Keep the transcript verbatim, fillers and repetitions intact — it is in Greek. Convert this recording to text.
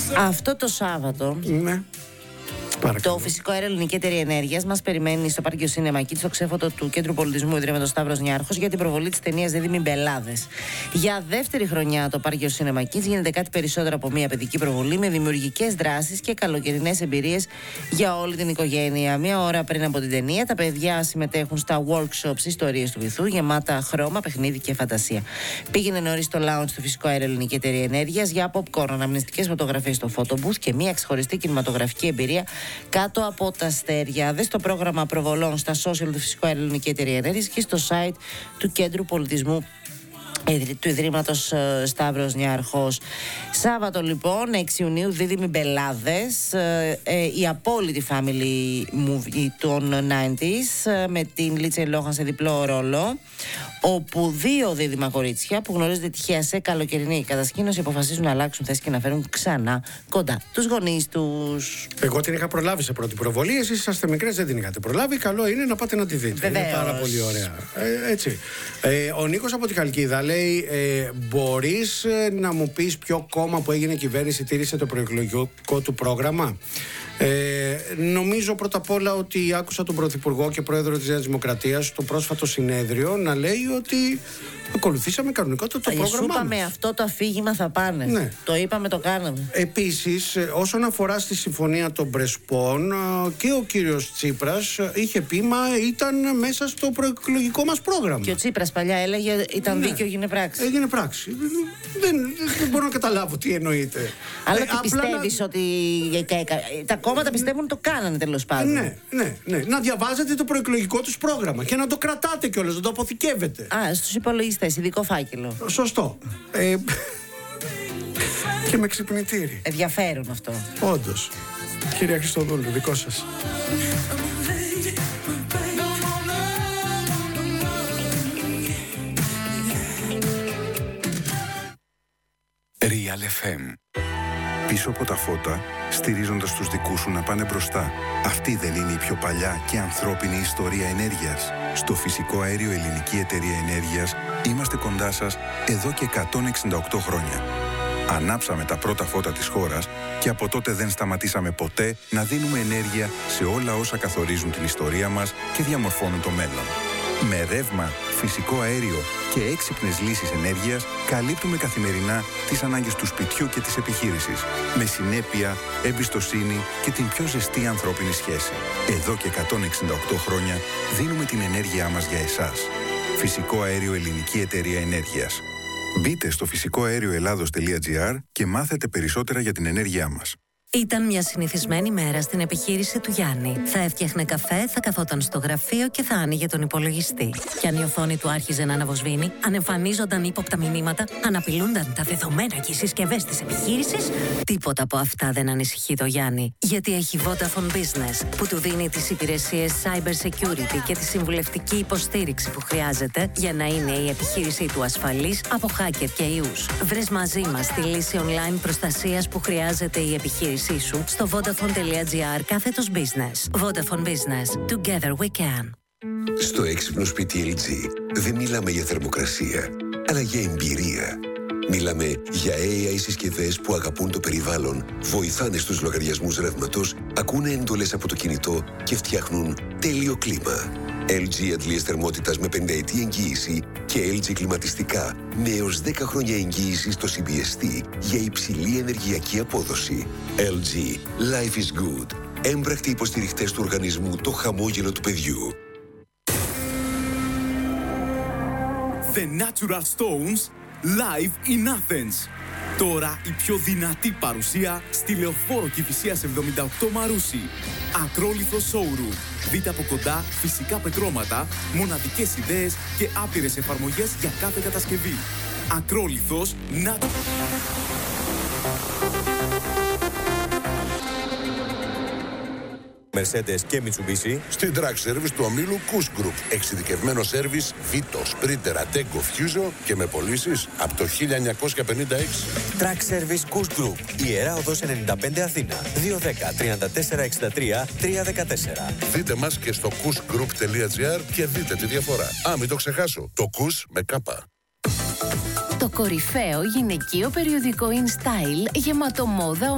Αυτό το Σάββατο. Ναι. Παρακαλώ. Το Φυσικό Αέριο Ελληνική Εταιρεία Ενέργειας μας περιμένει στο Πάρκιο Σίνεμα Κίτς, στο ξέφωτο του Κέντρου Πολιτισμού Ιδρύματος Σταύρος Νιάρχος, για την προβολή της ταινίας Δίδυμοι Μπελάδες. Για δεύτερη χρονιά το Πάρκιο Σίνεμα Κίτς γίνεται κάτι περισσότερο από μια παιδική προβολή, με δημιουργικές δράσεις και καλοκαιρινές εμπειρίες για όλη την οικογένεια. Μία ώρα πριν από την ταινία, τα παιδιά συμμετέχουν στα workshops Ιστορίες του Βυθού, γεμάτα χρώμα, παιχνίδι και φαντασία. Πήγαινε νωρίς στο lounge του Φυσικό Αέριο Ελληνική Εταιρεία Ενέργειας για popcorn, αναμνηστικές φωτογραφίες στο photo booth και μια ξεχωριστή κινηματογραφική εμπειρία κάτω από τα αστέρια. Δες το πρόγραμμα προβολών στα social του Φυσικού Αέριο Ελληνική Εταιρεία Ενέργειας και στο site του Κέντρου Πολιτισμού του Ιδρύματος Σταύρος Νιάρχος. Σάββατο λοιπόν, έξι Ιουνίου, Δίδυμοι Μπελάδες, ε, ε, η απόλυτη family movie των ενενήντα, ε, με την Λίτσα Λόχαν σε διπλό ρόλο, όπου δύο δίδυμα κορίτσια που γνωρίζονται τυχαία σε καλοκαιρινή κατασκήνωση αποφασίζουν να αλλάξουν θέση και να φέρουν ξανά κοντά τους γονείς τους. Εγώ την είχα προλάβει σε πρώτη προβολή, εσείς είσαστε μικρές, δεν την είχατε προλάβει. Καλό είναι να πάτε να τη δείτε. Βεβαίως. Είναι πάρα πολύ ωραία. Ε, έτσι. Ε, ο Νίκος από τη Χαλκίδα λέει: ε, μπορείς ε, να μου πεις ποιο κόμμα που έγινε κυβέρνηση τήρησε το προεκλογικό του πρόγραμμα? Ε, νομίζω πρώτα απ' όλα ότι άκουσα τον Πρωθυπουργό και Πρόεδρο της Νέας Δημοκρατίας στο πρόσφατο συνέδριο να λέει ότι ακολουθήσαμε κανονικότατα το πρόγραμμά μας. Είπαμε αυτό το αφήγημα θα πάνε. Ναι. Το είπαμε, το κάναμε. Επίσης, όσον αφορά στη συμφωνία των Πρεσπών, και ο κύριος Τσίπρας είχε πει, μα ήταν μέσα στο προεκλογικό μας πρόγραμμα. Και ο Τσίπρας παλιά έλεγε ήταν ναι. δίκαιο, έγινε πράξη. Έγινε πράξη. Δεν, δεν μπορώ να καταλάβω τι εννοείται. Αλλά ε, τι πιστεύεις να... ότι τα κόμματα πιστεύουν το κάνανε τέλος πάντων. Ναι, ναι, ναι. Να διαβάζετε το προεκλογικό τους πρόγραμμα και να το κρατάτε κιόλας, να το αποθηκεύετε. Α, στους υπολογιστές, ειδικό φάκελο. Σωστό. Ε, και με ξυπνητήρι. Ενδιαφέρον αυτό. Όντως. Κυρία Χριστοδούλου, δικό σας. Real εφ εμ. Πίσω από τα φώτα, στηρίζοντας τους δικούς σου να πάνε μπροστά. Αυτή δεν είναι η πιο παλιά και ανθρώπινη ιστορία ενέργειας? Στο Φυσικό Αέριο Ελληνική Εταιρεία Ενέργειας είμαστε κοντά σας εδώ και εκατόν εξήντα οκτώ χρόνια. Ανάψαμε τα πρώτα φώτα της χώρας και από τότε δεν σταματήσαμε ποτέ να δίνουμε ενέργεια σε όλα όσα καθορίζουν την ιστορία μας και διαμορφώνουν το μέλλον. Με ρεύμα, φυσικό αέριο και έξυπνες λύσεις ενέργειας καλύπτουμε καθημερινά τις ανάγκες του σπιτιού και της επιχείρησης. Με συνέπεια, εμπιστοσύνη και την πιο ζεστή ανθρώπινη σχέση. Εδώ και εκατόν εξήντα οκτώ χρόνια δίνουμε την ενέργειά μας για εσάς. Φυσικό Αέριο Ελληνική Εταιρεία Ενέργειας. Μπείτε στο φυσικό αέριο ελλάδος τελεία τζι άρ και μάθετε περισσότερα για την ενέργειά μας. Ήταν μια συνηθισμένη μέρα στην επιχείρηση του Γιάννη. Θα έφτιαχνε καφέ, θα καθόταν στο γραφείο και θα άνοιγε τον υπολογιστή. Κι αν η οθόνη του άρχιζε να αναβοσβήνει, αν εμφανίζονταν ύποπτα μηνύματα, αν απειλούνταν τα δεδομένα και οι συσκευές της επιχείρησης, τίποτα από αυτά δεν ανησυχεί το Γιάννη. Γιατί έχει Vodafone Business, που του δίνει τις υπηρεσίες Cyber Security και τη συμβουλευτική υποστήριξη που χρειάζεται για να είναι η επιχείρησή του ασφαλής από hacker και ιούς. Βρες μαζί μας τη λύση online προστασίας που χρειάζεται η επιχείρηση σου στο vodafone τελεία τζι άρ κάθετος business. Vodafone Business. Together we can. Στο έξυπνο σπίτι ελ τζι δεν μιλάμε για θερμοκρασία, αλλά για εμπειρία. Μιλάμε για έι άι συσκευές που αγαπούν το περιβάλλον, βοηθάνε στους λογαριασμούς ρεύματος, ακούνε έντολες από το κινητό και φτιάχνουν τέλειο κλίμα. ελ τζι αντλίες θερμότητας με πενταετή εγγύηση και ελ τζι κλιματιστικά με έως δέκα χρόνια εγγύηση στο σι μπι ες τι για υψηλή ενεργειακή απόδοση. ελ τζι. Life is good. Έμπρακτοι υποστηριχτές του οργανισμού Το Χαμόγελο του Παιδιού. The Natural Stones live in Athens. Τώρα η πιο δυνατή παρουσία στη Λεωφόρο Κηφισίας εβδομήντα οκτώ Μαρούσι. Ακρόλιθο showroom. Δείτε από κοντά φυσικά πετρώματα, μοναδικές ιδέες και άπειρες εφαρμογές για κάθε κατασκευή. Ακρόλιθος να... Mercedes και Mitsubishi στην Track Service του ομίλου Kuss Group. Εξειδικευμένο σέρβις Vito, Sprinter, Ateco, Fuso και με πωλήσεις από το χίλια εννιακόσια πενήντα έξι. Track Service Kuss Group. Ιερά Οδός ενενήντα πέντε Αθήνα. δύο ένα μηδέν, τρία τέσσερα έξι τρία, τρία ένα τέσσερα. Δείτε μας και στο kuss group τελεία τζι άρ και δείτε τη διαφορά. Α, μην το ξεχάσω. Το Kuss με κάπα. Το κορυφαίο γυναικείο περιοδικό InStyle γεμάτο μόδα,